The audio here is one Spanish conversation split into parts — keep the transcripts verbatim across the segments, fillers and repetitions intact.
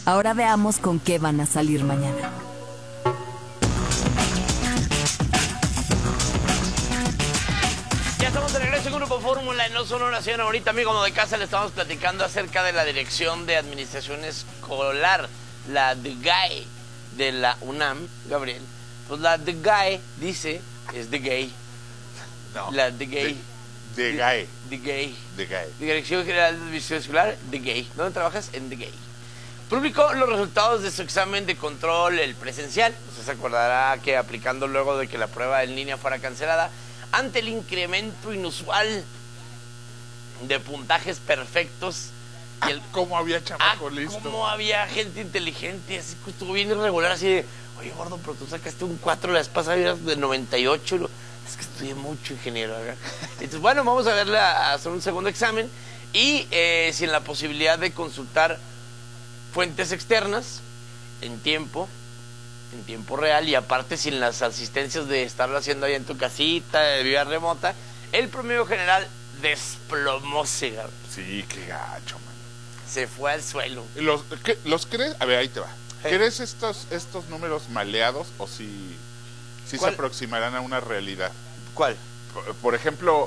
Ahora veamos con qué van a salir mañana. Ya estamos de regreso en Grupo Fórmula en No Solo Nación. Ahorita, amigo de casa, le estamos platicando acerca de la Dirección de Administración Escolar, la D G A E de la UNAM, Gabriel. Pues la D G A E dice, es D G A E. No. La D G A E. D G A E. D G A E. D G A E. Dirección General de Administración Escolar, D G A E. ¿Dónde trabajas? En D G A E. Publicó los resultados de su examen de control, el presencial. Usted se acordará que aplicando luego de que la prueba en línea fuera cancelada, ante el incremento inusual de puntajes perfectos. Y el, ah, ¿Cómo había chamaco ah, listo? ¿Cómo había gente inteligente? Así que estuvo bien irregular, así de, oye, gordo, pero tú sacaste un cuatro la vez pasada, eras de noventa y ocho. Es que estudié mucho, ingeniero. ¿verdad? Entonces, bueno, vamos a verle a, a hacer un segundo examen y eh, sin la posibilidad de consultar fuentes externas en tiempo, en tiempo real, y aparte sin las asistencias de estarlo haciendo ahí en tu casita, de vía remota, el promedio general desplomóse. Sí, qué gacho, man. Se fue al suelo. ¿Los, qué, ¿los crees? A ver, ahí te va. Hey. ¿Crees estos, estos números maleados o si, si se aproximarán a una realidad? ¿Cuál? Por, por ejemplo,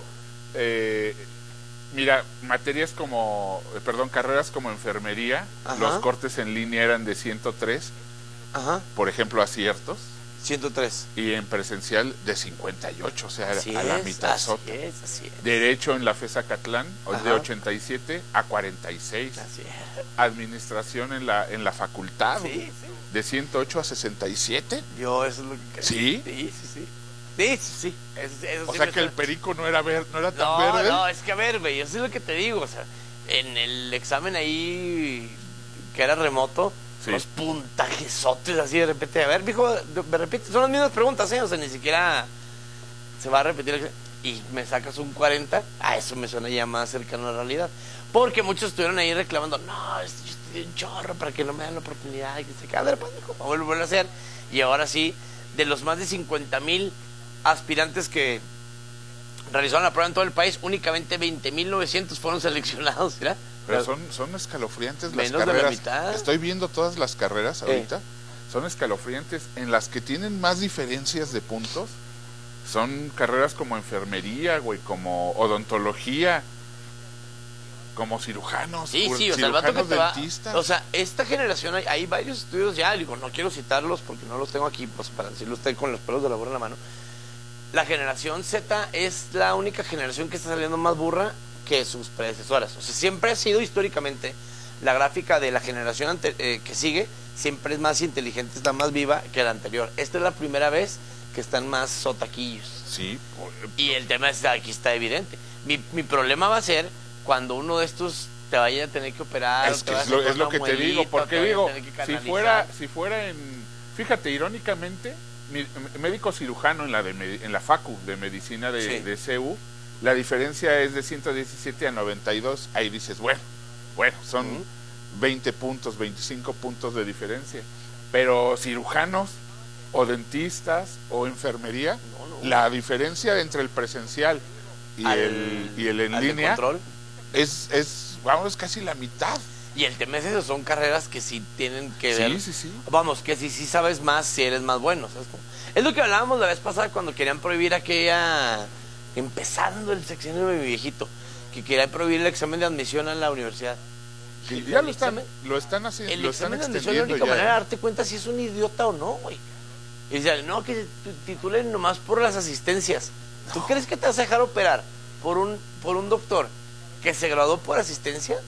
eh, mira, materias como, perdón, carreras como enfermería, ajá, los cortes en línea eran de ciento tres, ajá, por ejemplo, aciertos. ciento tres. Y en presencial de cincuenta y ocho, o sea, así a la es, mitad así sota. Es, así es. Derecho en la FES Acatlán, ajá, de ochenta y siete a cuarenta y seis. Así es. Administración en la en la facultad, sí, sí, de ciento ocho a sesenta y siete. Yo eso es lo que creo. ¿Sí? Sí, sí, sí. Sí, sí, sí. Eso, eso o sí sea que está... el perico no era ver, no era tan no, verde. No, es que a ver, güey, eso es lo que te digo, o sea, en el examen ahí que era remoto, sí, los puntajesotes así de repente, a ver, mijo, me repite, son las mismas preguntas, ¿eh? O sea, ni siquiera se va a repetir y me sacas un cuarenta, a eso me suena ya más cercano a la realidad, porque muchos estuvieron ahí reclamando, no, yo estudié un chorro para que no me den la oportunidad, que se quede, a ver, pues, mijo, voy a volver a hacer, y ahora sí, de los más de cincuenta mil aspirantes que realizaron la prueba en todo el país, únicamente veinte mil novecientos fueron seleccionados, ¿verdad? Pero son, son escalofriantes las menos carreras. De la mitad. Estoy viendo todas las carreras ahorita. Eh. Son escalofriantes. En las que tienen más diferencias de puntos son carreras como enfermería, güey, como odontología, como cirujanos. Sí, sí, o sea, el vato que te va, o sea, esta generación, hay, hay varios estudios ya, digo, no quiero citarlos porque no los tengo aquí, pues para decirlo usted con los pelos de la burra en la mano. La generación Z es la única generación que está saliendo más burra que sus predecesoras. O sea, siempre ha sido históricamente la gráfica de la generación ante, eh, que sigue, siempre es más inteligente, está más viva que la anterior. Esta es la primera vez que están más sotaquillos. Sí. Y el tema es, aquí está evidente. Mi, mi problema va a ser cuando uno de estos te vaya a tener que operar. Es, que es lo, es lo que te digo, porque digo, si fuera, si fuera en, fíjate, irónicamente, mi, médico cirujano en la de en la Facu de Medicina de, sí, de C U, la diferencia es de ciento diecisiete a noventa y dos, ahí dices, bueno, bueno, son uh-huh. veinte puntos, veinticinco puntos de diferencia, pero cirujanos o dentistas o enfermería, no, no, la diferencia entre el presencial y, al, el, y el en línea control es, es, vamos, casi la mitad. Y el tema es eso, son carreras que sí tienen que sí, ver. Sí, sí, vamos, que si sí sabes más, si eres más bueno. ¿Sabes? Es lo que hablábamos la vez pasada cuando querían prohibir aquella, empezando el sexenio de mi viejito, que querían prohibir el examen de admisión a la universidad. Sí, ya lo están, lo están haciendo, el lo examen están de admisión es la única ya. manera de darte cuenta si es un idiota o no, güey. Y dicen, no, que se titulen nomás por las asistencias. No. ¿Tú crees que te vas a dejar operar por un, por un doctor que se graduó por asistencia?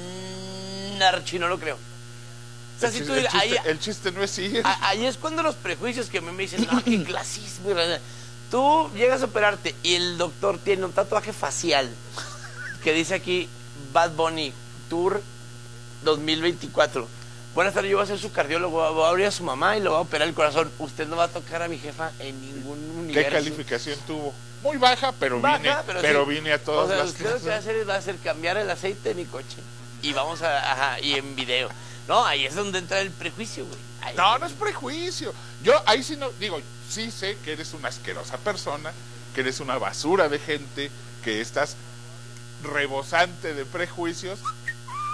Archi, no lo creo. O sea, el, si chiste, tú digas, el, chiste, ahí, el chiste no es ir. Ahí es cuando los prejuicios que a mí me dicen, no, qué clasismo. Tú llegas a operarte y el doctor tiene un tatuaje facial que dice aquí Bad Bunny Tour dos mil veinticuatro. Buenas tardes, yo voy a ser su cardiólogo, voy a abrir a su mamá y le voy a operar el corazón. Usted no va a tocar a mi jefa en ningún universo. ¿Qué calificación tuvo? Muy baja, pero baja, vine, pero, pero sí. vine a todas o sea, las usted clases. Lo que va a hacer es va a hacer cambiar el aceite de mi coche. Y vamos a, ajá, y en video. No, ahí es donde entra el prejuicio, güey. Ahí no, no es prejuicio. Yo ahí sí no, digo, sí sé que eres una asquerosa persona, que eres una basura de gente, que estás rebosante de prejuicios,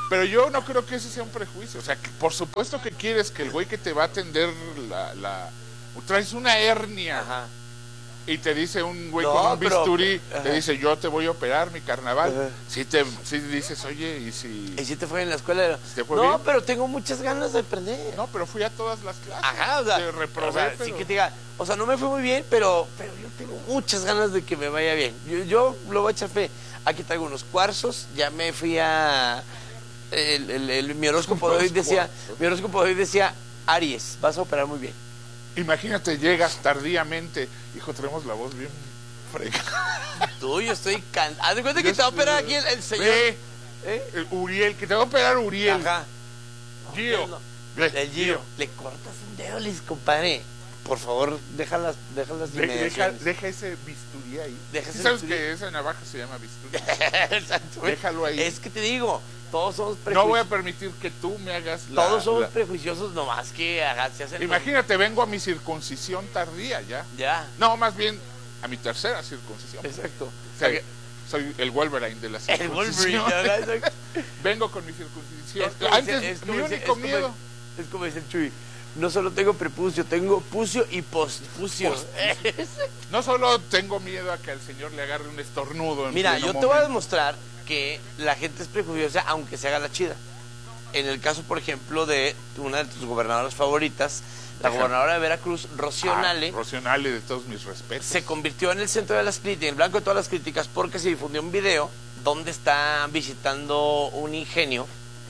Pero yo no creo que ese sea un prejuicio. O sea, que por supuesto que quieres que el güey que te va a atender la... la traes una hernia. Ajá. Y te dice un güey no, con un pero, bisturí, ajá. te dice, yo te voy a operar, mi carnaval. Ajá. Si te si dices, oye, y si... ¿Y si te fue en la escuela? ¿Te fue no, bien? pero tengo muchas ganas de aprender. No, pero fui a todas las clases. Ajá, o sea, te reprobé, o sea, pero... sí que te diga, o sea, no me fue muy bien, pero, pero yo tengo muchas ganas de que me vaya bien. Yo, yo lo voy a echar fe. Aquí traigo unos cuarzos, ya me fui a... El, el, el, mi horóscopo de hoy decía, mi horóscopo de hoy decía, Aries, vas a operar muy bien. Imagínate, llegas tardíamente, hijo, tenemos la voz bien frega. Tú, yo estoy cansado. Haz de cuenta que yo te va a operar aquí el, el señor. Ve, ¿eh? El Uriel, que te va a operar Uriel. Ajá. Gio. No, no. El Gio. Le cortas un dedo, les compadre. Por favor, déjalas, déjalas de, deja, deja ese bisturí ahí. Deja ¿Sí sabes bisturí? Que esa navaja se llama bisturí? Exacto. Déjalo ahí. Es que te digo, todos somos prejuiciosos. No voy a permitir que tú me hagas la... Todos somos la... prejuiciosos, nomás que hagas, se hacen... Imagínate, los... vengo a mi circuncisión tardía ya. Ya. No, más bien a mi tercera circuncisión. Exacto. O sea, okay. Soy el Wolverine de la circuncisión. El Wolverine, vengo con mi circuncisión. Es Antes, dice, es mi único dice, es miedo. Como, es como dice el Chuy. No solo tengo prepucio, tengo pucio y postpucio. No solo tengo miedo a que al señor le agarre un estornudo. En Mira, yo momento. te voy a demostrar que la gente es prejuiciosa aunque se haga la chida. En el caso, por ejemplo, de una de tus gobernadoras favoritas, la Deja. gobernadora de Veracruz, Rocío ah, Nale. Rocío Nale, de todos mis respetos. Se convirtió en el centro de las críticas, en el blanco de todas las críticas, porque se difundió un video donde está visitando un ingenio,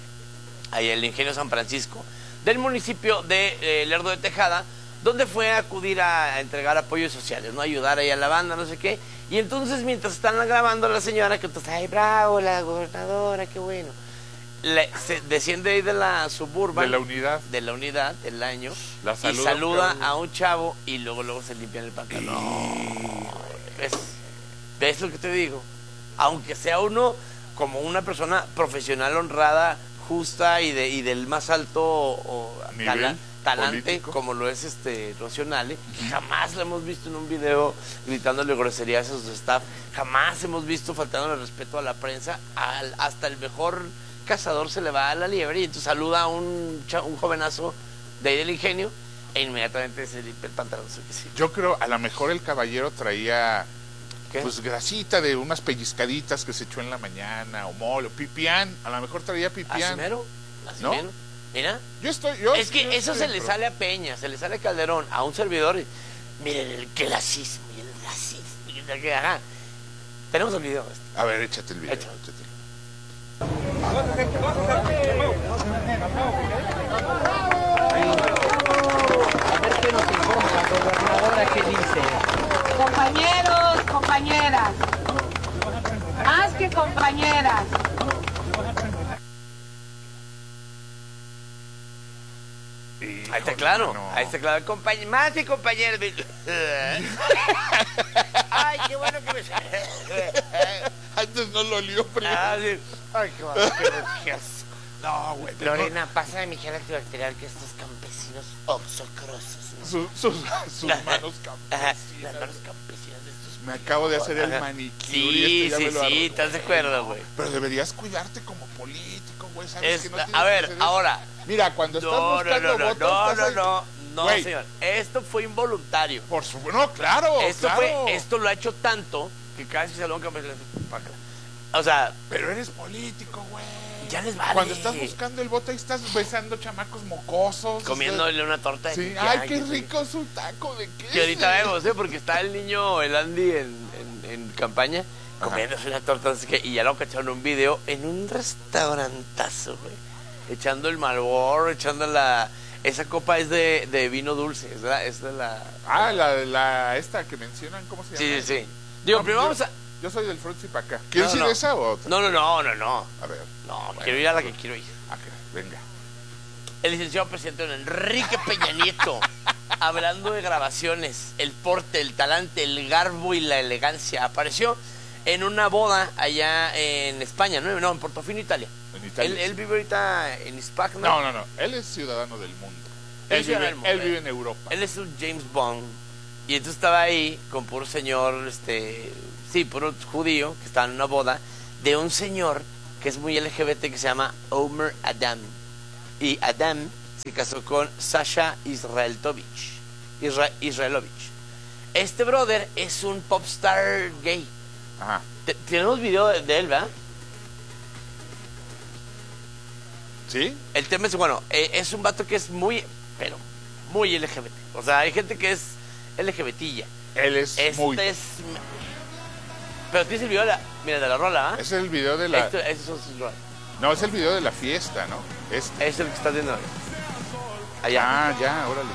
ahí el ingenio San Francisco, del municipio de eh, Lerdo de Tejada, donde fue a acudir a, a entregar apoyos sociales, ¿no? Ayudar ahí a la banda, no sé qué. Y entonces, mientras están grabando a la señora, que entonces, ay, bravo, la gobernadora, qué bueno. Le, se desciende ahí de la suburban. De la unidad. De la unidad, del año. La y saluda un a un chavo y luego luego se limpian el pantalón. ¿Ves? ¿Ves lo que te digo? Aunque sea uno como una persona profesional, honrada, justa y de y del más alto o, tala, talante político, como lo es este Rocío Nale, jamás la hemos visto en un video gritándole groserías a su staff, jamás hemos visto faltándole respeto a la prensa, al, hasta el mejor cazador se le va a la liebre y entonces saluda a un, un jovenazo de ahí del ingenio e inmediatamente se limpia el pantalón. Yo creo a lo mejor el caballero traía ¿Qué? Pues grasita de unas pellizcaditas que se echó en la mañana, o mole, o pipián, a lo mejor traía pipián. ¿Así mero? ¿Así ¿No? mero? Mira. Yo estoy, yo es que yo eso estoy se le sale a Peña, se le sale a Calderón, a un servidor. Y, miren el clasismo y el racismo. Y el, ajá. Tenemos el video. A ver, échate el video. Échate. Échate. A ver qué nos informa la gobernadora, qué dice. Compañeros, compañeras, más que compañeras. Híjole, ahí está claro, no. ahí está claro, Compañ más que compañeros. Ay, qué bueno que me antes no lo olió primero. Ah, sí. Ay, qué bueno que me No, güey. Lorena, no. Pasa de mi gel antibacterial que estos campesinos obsocrosos. ¿No? Sus, sus, sus manos campesinas. Las manos campesinas de estos. Me acabo de hacer el manicure. Sí, este sí, sí, ¿estás de acuerdo, güey? Pero deberías cuidarte como político, güey. Sabes que no tienes a ver, que ahora. Mira, cuando estás no, buscando no, no, votos. No, no, ahí... no, no, güey. señor. Esto fue involuntario. Por supuesto, no, claro. Esto claro. fue, esto lo ha hecho tanto que casi se lo han cambiado. O sea. Pero eres político, güey. Ya les vale. Cuando estás buscando el voto, ahí estás besando chamacos mocosos. Comiéndole una torta de sí. Ay, qué rico su taco de queso. Que ahorita vemos, ¿eh? Porque está el niño, el Andy, en, en, en campaña, comiéndose una torta, no sé qué, y ya lo cacharon en un video en un restaurantazo, güey. Echando el Marlboro, echando la... Esa copa es de, de vino dulce, es, la, es de la... Ah, la, la esta que mencionan, ¿cómo se llama? Sí, sí, sí. Digo, no, primero yo, vamos a... Yo soy del Frutzi para acá. ¿Quieres no, ir no. esa o otra? No, no, no, no, no. A ver. No, bueno, quiero ir a la que quiero ir. Ah, venga. El licenciado presidente don Enrique Peña Nieto, hablando de grabaciones, el porte, el talante, el garbo y la elegancia, apareció en una boda allá en España, no, no en Portofino, Italia. En Italia. Él, él vive ahorita en Spac, ¿no? No, no, no. Él es ciudadano del mundo. Él, él, vive, del mundo, él vive en Europa. Él es un James Bond. Y entonces estaba ahí con puro señor, este, sí, puro judío, que estaba en una boda de un señor que es muy L G B T, que se llama Omer Adam. Y Adam se casó con Sasha Israeltovich. Isra Israelovich. Este brother es un popstar gay. Ajá. Tenemos video de, de él, ¿verdad? ¿Sí? El tema es, bueno, eh, es un vato que es muy, pero muy L G B T. O sea, hay gente que es LGBTilla. Él es este muy... es... Pero tienes el video de la... Mira, de la rola, ¿ah? ¿eh? Es el video de la... Esto, eso es rola. No, es el video de la fiesta, ¿no? Este. Es el que estás viendo allá. Ah, ya, órale.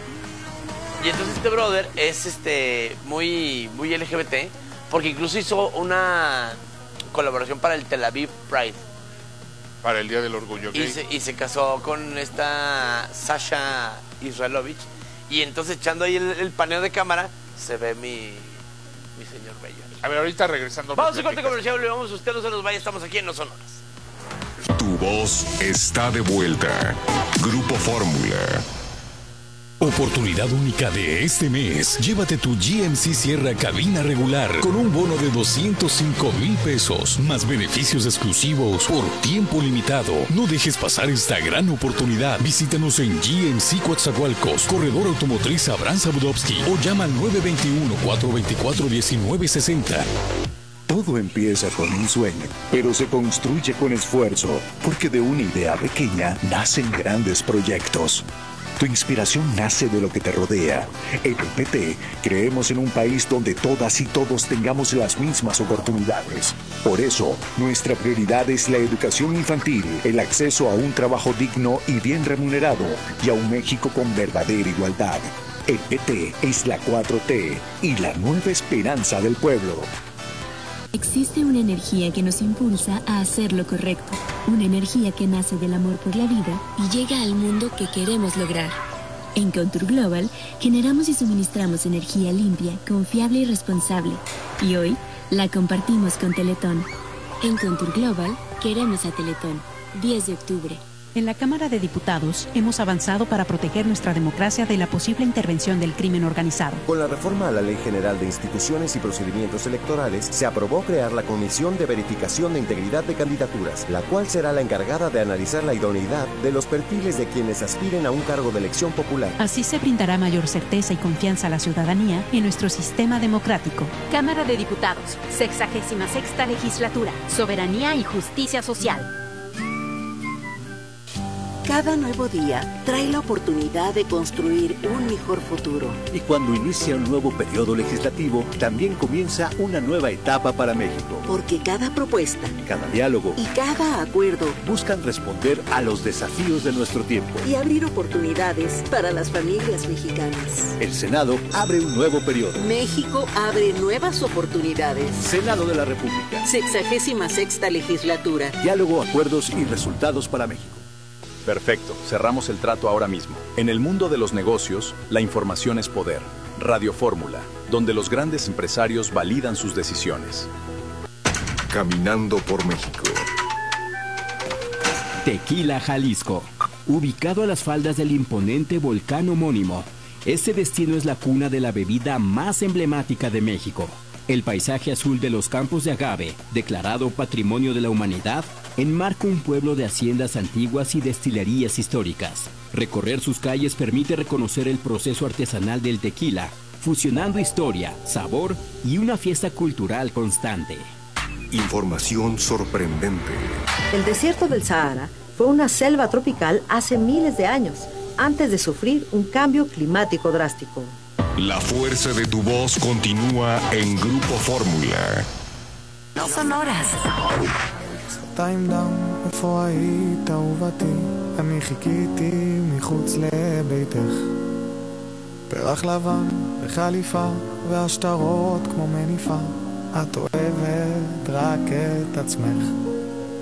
Y entonces este brother es este muy, muy L G B T, porque incluso hizo una colaboración para el Tel Aviv Pride. Para el Día del Orgullo Gay. Y se, y se casó con esta Sasha Israelovich. Y entonces echando ahí el, el paneo de cámara, se ve mi, mi señor bello. A ver, ahorita regresando. Vamos a corte comercial, le vamos, usted no se nos vaya, estamos aquí en No Sonoras. Tu voz está de vuelta. Grupo Fórmula. Oportunidad única de este mes. Llévate tu G M C Sierra cabina regular con un bono de doscientos cinco mil pesos, más beneficios exclusivos por tiempo limitado. No dejes pasar esta gran oportunidad. Visítanos en G M C Coatzacoalcos, Corredor Automotriz Abraham Zabudowski, o llama al nueve dos uno, cuatro dos cuatro, uno nueve seis cero. Todo empieza con un sueño, pero se construye con esfuerzo, porque de una idea pequeña nacen grandes proyectos. Tu inspiración nace de lo que te rodea. En P P T creemos en un país donde todas y todos tengamos las mismas oportunidades. Por eso, nuestra prioridad es la educación infantil, el acceso a un trabajo digno y bien remunerado, y a un México con verdadera igualdad. El P T es la cuatro T y la nueva esperanza del pueblo. Existe una energía que nos impulsa a hacer lo correcto. Una energía que nace del amor por la vida y llega al mundo que queremos lograr. En Contour Global, generamos y suministramos energía limpia, confiable y responsable. Y hoy, la compartimos con Teletón. En Contour Global, queremos a Teletón. diez de octubre. En la Cámara de Diputados hemos avanzado para proteger nuestra democracia de la posible intervención del crimen organizado. Con la reforma a la Ley General de Instituciones y Procedimientos Electorales, se aprobó crear la Comisión de Verificación de Integridad de Candidaturas, la cual será la encargada de analizar la idoneidad de los perfiles de quienes aspiren a un cargo de elección popular. Así se brindará mayor certeza y confianza a la ciudadanía en nuestro sistema democrático. Cámara de Diputados, sexagésima sexta legislatura, soberanía y justicia social. Cada nuevo día trae la oportunidad de construir un mejor futuro. Y cuando inicia un nuevo periodo legislativo, también comienza una nueva etapa para México. Porque cada propuesta, cada diálogo y cada acuerdo buscan responder a los desafíos de nuestro tiempo y abrir oportunidades para las familias mexicanas. El Senado abre un nuevo periodo. México abre nuevas oportunidades. Senado de la República. Sexagésima sexta legislatura. Diálogo, acuerdos y resultados para México. Perfecto, cerramos el trato ahora mismo. En el mundo de los negocios, la información es poder. Radio Fórmula, donde los grandes empresarios validan sus decisiones. Caminando por México. Tequila, Jalisco. Ubicado a las faldas del imponente volcán homónimo, este destino es la cuna de la bebida más emblemática de México. El paisaje azul de los campos de agave, declarado Patrimonio de la Humanidad, enmarca un pueblo de haciendas antiguas y destilerías históricas. Recorrer sus calles permite reconocer el proceso artesanal del tequila, fusionando historia, sabor y una fiesta cultural constante. Información sorprendente. El desierto del Sahara fue una selva tropical hace miles de años, antes de sufrir un cambio climático drástico. La fuerza de tu voz continúa en Grupo Fórmula. No Sonoras. time down, איפה היית אהובתי? אני חיכיתי מחוץ לביתך. פרח לבן וחליפה והשטרות כמו מניפה. את אוהבת רק את עצמך.